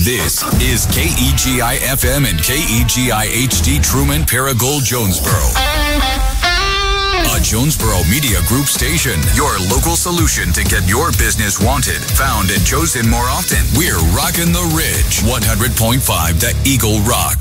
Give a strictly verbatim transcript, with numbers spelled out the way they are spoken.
This is K E G I F M and K E G I H D Truman Paragould Jonesboro. A Jonesboro Media Group station. Your local solution to get your business wanted, found, and chosen more often. We're rocking the Ridge. one hundred point five The Eagle Rocks.